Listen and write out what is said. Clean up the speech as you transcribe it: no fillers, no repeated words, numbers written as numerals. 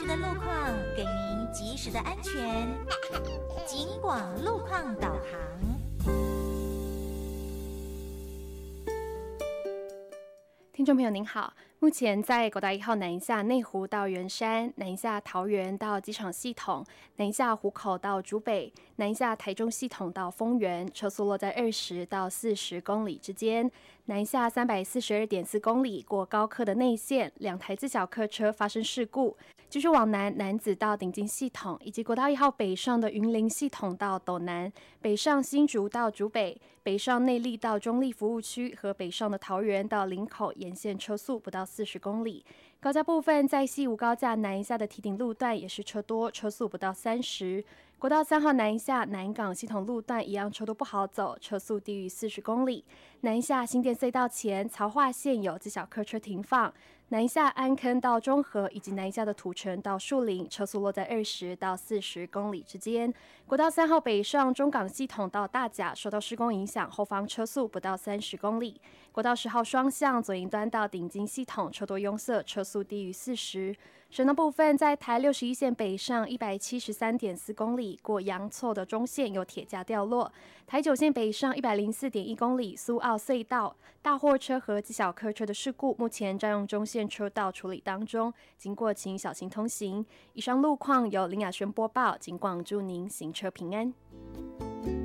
时的路况，给您及时的安全。警广路况导航。 听众朋友您好，目前在国道1号南下内湖到圆山、南下桃园到机场系统、南下湖口到竹北、南下台中系统到丰原，车速落在20到40公里之间。南下342.4公里过高科的内线，2台自小客车发生事故。继续往南，楠梓到顶金系统，以及国道1号北上的云林系统到斗南，北上新竹到竹北，北上内壢到中壢服务区和北上的桃园到林口沿线车速不到40公里。高架部分在西吴高架南下的堤顶路段也是车多，车速不到30。国道3号南下南港系统路段一样车多不好走，车速低于40公里。南下新店隧道前曹化线有自小客车停放，南下安坑到中和以及南下的土城到树林，车速落在20到40公里之间。国道3号北上中港系统到大甲受到施工影响，后方车速不到30公里。国道10号双向左营端到顶金系统车多拥塞，车速低于40。省道部分在台61线北上173.4公里，过阳错的中线有铁架掉落。台9线北上104.1公里，苏澳隧道大货车和自小客车的事故，目前占用中线车道处理当中，经过请小心通行。以上路况由林雅轩播报，警广祝您行车平安。